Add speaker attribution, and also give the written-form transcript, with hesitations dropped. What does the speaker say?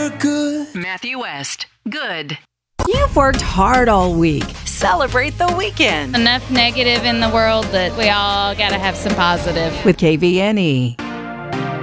Speaker 1: You're good.
Speaker 2: Matthew West. Good.
Speaker 3: You've worked hard all week. Celebrate the weekend
Speaker 4: Enough negative in the world that we all got to have some positive.
Speaker 3: with KVNE.